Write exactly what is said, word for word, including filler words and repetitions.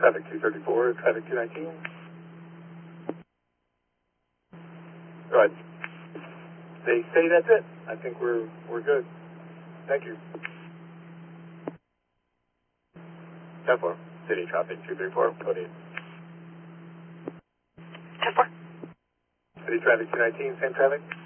Traffic two thirty-four, traffic two nineteen. Go ahead. They say that's it. I think we're we're good. Thank you. ten four, City Traffic two thirty-four, code eight. ten four. City Traffic two nineteen, same traffic.